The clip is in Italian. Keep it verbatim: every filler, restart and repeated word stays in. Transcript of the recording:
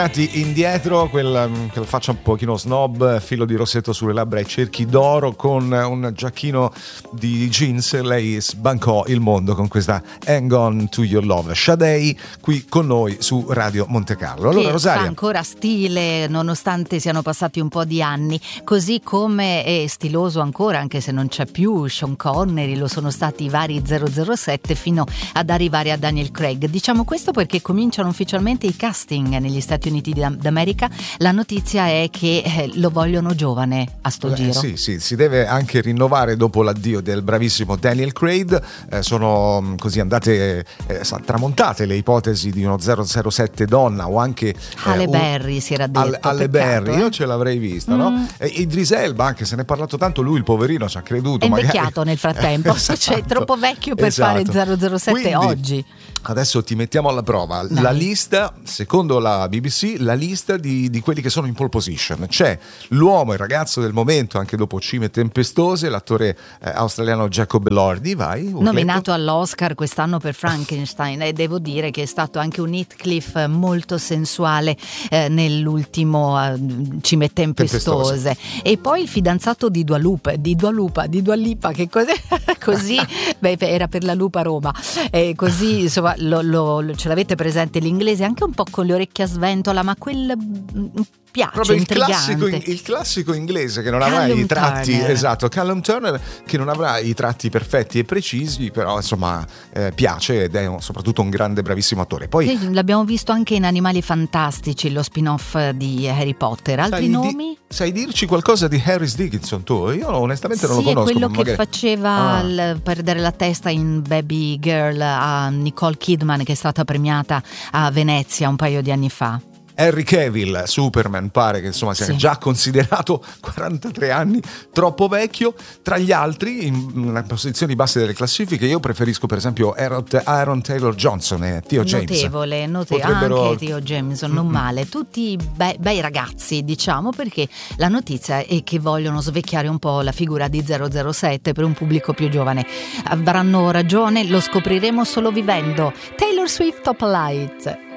Indietro, quel, quella faccia un pochino snob, filo di rossetto sulle labbra e cerchi d'oro, con un giacchino di jeans, lei sbancò il mondo con questa Hang On To Your Love. Sade qui con noi su Radio Monte Carlo. Allora, che Rosaria, fa ancora stile nonostante siano passati un po' di anni, così come è stiloso ancora, anche se non c'è più, Sean Connery, lo sono stati i vari zero zero sette fino ad arrivare a Daniel Craig. Diciamo questo perché cominciano ufficialmente i casting negli Stati Uniti d'America. La notizia è che eh, lo vogliono giovane a sto eh, giro. Sì, sì, si deve anche rinnovare dopo l'addio del bravissimo Daniel Craig. Eh, sono mh, così andate eh, tramontate le ipotesi di uno zero zero sette donna o anche Halle eh, un... Berry si era detto. Halle Berry, eh? Io ce l'avrei vista, mm. no? E Idris Elba, anche se ne è parlato tanto, lui il poverino ci ha creduto. È magari... invecchiato nel frattempo, esatto. Cioè è troppo vecchio per esatto. fare zero zero sette. Quindi, oggi. Adesso ti mettiamo alla prova. Dai. La lista, secondo la B B C, la lista di, di quelli che sono in pole position. C'è l'uomo, il ragazzo del momento, anche dopo cime tempestose, l'attore eh, australiano Jacob Elordi, vai. Urletto. Nominato all'Oscar quest'anno per Frankenstein, e devo dire che è stato anche un Heathcliff molto sensuale eh, nell'ultimo uh, cime tempestose. tempestose. E poi il fidanzato di Dua Lipa, di Dua Lipa, di Dua Lipa, che cos'è? Così, beh, era per la Lupa Roma, e così insomma lo, lo, ce l'avete presente l'inglese, anche un po' con le orecchie a sventola, ma quel piace, proprio il intrigante. classico, il classico inglese che non avrà Callum i tratti Turner. esatto, Callum Turner, che non avrà i tratti perfetti e precisi, però insomma eh, piace ed è un, soprattutto un grande bravissimo attore. Poi sì, l'abbiamo visto anche in Animali Fantastici, lo spin-off di Harry Potter. Altri sai nomi? Di, sai dirci qualcosa di Harris Dickinson tu? Io onestamente non sì, lo conosco. Sì, è quello che magari... faceva ah. il perdere la testa in Baby Girl a Nicole Kidman, che è stata premiata a Venezia un paio di anni fa. Henry Cavill, Superman, pare che insomma sia sì. già considerato quarantatré anni troppo vecchio. Tra gli altri, in posizioni basse delle classifiche, io preferisco per esempio Aaron Taylor Johnson e Theo James. Notevole, notevole. Potrebbero... anche Theo Jameson, non mm-hmm. male. Tutti bei, bei ragazzi, diciamo, perché la notizia è che vogliono svecchiare un po' la figura di zero zero sette per un pubblico più giovane. Avranno ragione, lo scopriremo solo vivendo. Taylor Swift, Top Light.